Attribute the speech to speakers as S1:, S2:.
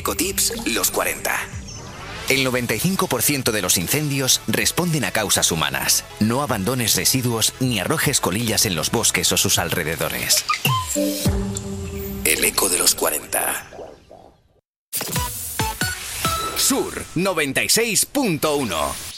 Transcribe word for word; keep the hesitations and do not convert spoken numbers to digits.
S1: Ecotips los cuarenta. El noventa y cinco por ciento de los incendios responden a causas humanas. No abandones residuos ni arrojes colillas en los bosques o sus alrededores. El eco de los cuarenta. Sur noventa y seis punto uno.